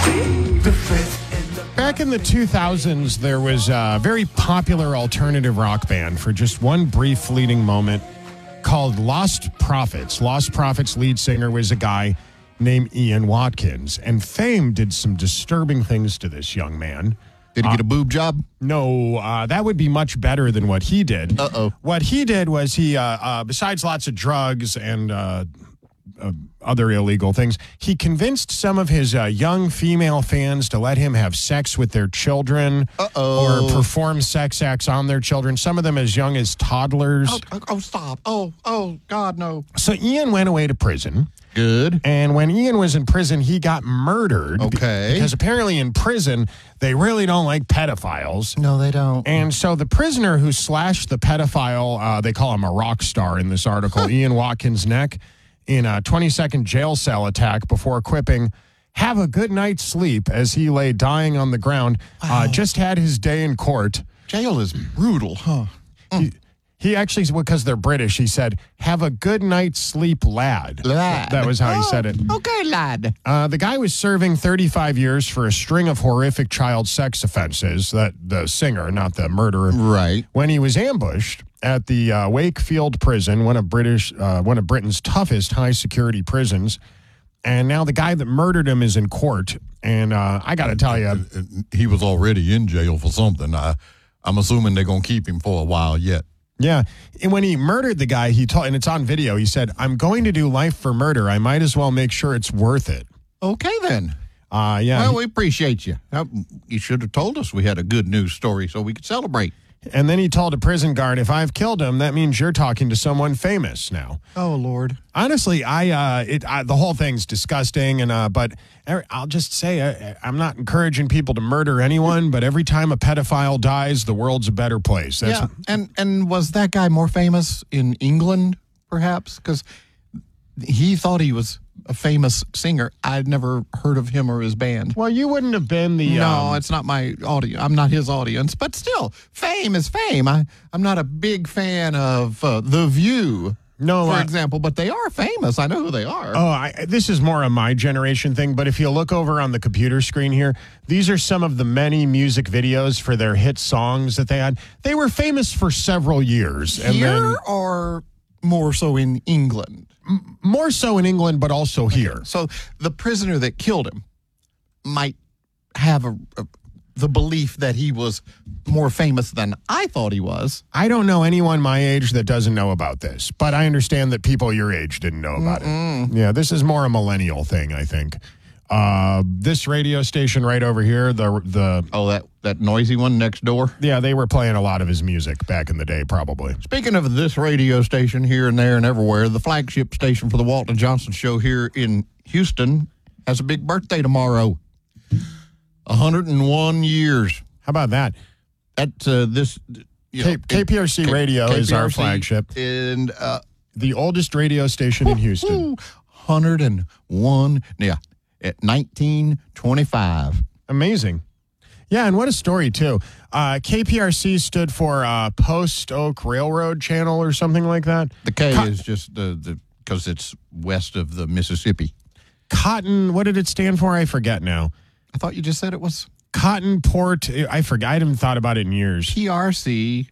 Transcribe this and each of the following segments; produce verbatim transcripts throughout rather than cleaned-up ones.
Back in the two thousands, there was a very popular alternative rock band for just one brief fleeting moment called Lost Prophets. Lost Prophets lead singer was a guy named Ian Watkins, and fame did some disturbing things to this young man. Did he get a boob job? No, uh, that would be much better than what he did. Uh-oh. What he did was he, uh, uh, besides lots of drugs and uh, uh, other illegal things, he convinced some of his uh, young female fans to let him have sex with their children Uh-oh. or perform sex acts on their children, some of them as young as toddlers. Oh, oh, oh, stop. Oh, oh, God, no. So Ian went away to prison. Good. And when Ian was in prison, he got murdered. Okay. Because apparently in prison, they really don't like pedophiles. No, they don't. And so the prisoner who slashed the pedophile, uh, they call him a rock star in this article, Ian Watkins' neck in a twenty-second jail cell attack before quipping, "Have a good night's sleep," as he lay dying on the ground, Wow. uh, just had his day in court. Jail is brutal, huh? He, he actually, because they're British, he said, "Have a good night's sleep, lad." Lad. That was how he Oh, said it. Okay, lad. Uh, the guy was serving thirty-five years for a string of horrific child sex offenses, that the singer, not the murderer. Right. When he was ambushed at the uh, Wakefield prison, one of British, uh, one of Britain's toughest high-security prisons. And now the guy that murdered him is in court. And uh, I got to tell you, He was already in jail for something. I, I'm assuming they're going to keep him for a while yet. yeah, and when he murdered the guy, he told, and it's on video, he said, "I'm going to do life for murder. I might as well make sure it's worth it." Okay, then. Uh, yeah. Well, we appreciate you. Uh, You should have told us we had a good news story so we could celebrate. And then he told a prison guard, "If I've killed him, that means you're talking to someone famous now." Oh, Lord. Honestly, I, uh, it, I the whole thing's disgusting, and uh, but I'll just say uh, I'm not encouraging people to murder anyone, but every time a pedophile dies, the world's a better place. That's, Yeah, and, and was that guy more famous in England, perhaps? Because he thought he was a famous singer. I'd never heard of him or his band. Well, you wouldn't have been the No, um, it's not my audience. I'm not his audience. But still, fame is fame. I, I'm not a big fan of uh, The View, no. for uh, example, but they are famous. I know who they are. Oh, I, this is more a my generation thing, but if you look over on the computer screen here, these are some of the many music videos for their hit songs that they had. They were famous for several years. And Here then or more so in England? more so in England, but also here. So the prisoner that killed him might have a, a the belief that he was more famous than I thought he was. I don't know anyone my age that doesn't know about this, but I understand that people your age didn't know about Mm-mm. it. Yeah, this is more a millennial thing, I think. Uh, this radio station right over here, the the Oh, that, that noisy one next door? yeah, they were playing a lot of his music back in the day, probably. Speaking of this radio station here and there and everywhere, the flagship station for the Walton Johnson Show here in Houston has a big birthday tomorrow. one hundred one years. How about that? At uh, this... You K- know, K P R C K- Radio is our K P R C flagship. And... Uh, The oldest radio station in Houston. one hundred one, yeah, at nineteen twenty-five. Amazing. Yeah, and what a story, too. Uh, K P R C stood for uh, Post Oak Railroad Channel or something like that. The K Co- is just the the because it's west of the Mississippi. Cotton, what did it stand for? I forget now. I thought you just said it was Cotton Port, I forgot. I haven't thought about it in years. P R C.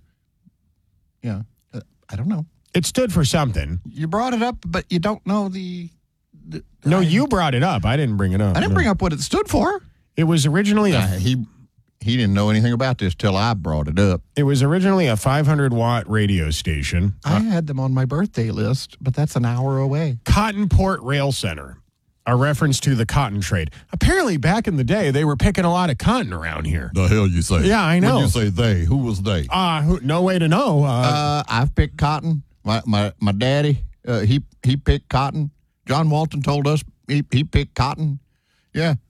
Yeah, uh, I don't know. It stood for something. You brought it up, but you don't know the. the No, I, you brought it up. I didn't bring it up. I didn't no. bring up what it stood for. It was originally a. Uh, he he didn't know anything about this till I brought it up. It was originally a five hundred watt radio station. I had them on my birthday list, but that's an hour away. Cotton Port Rail Center, a reference to the cotton trade. Apparently, back in the day, they were picking a lot of cotton around here. The hell you say? Yeah, I know. When you say they, who was they? Uh, no way to know. Uh, Uh, I've picked cotton. My my my daddy, uh, he he picked cotton. John Walton told us he he picked cotton. Yeah,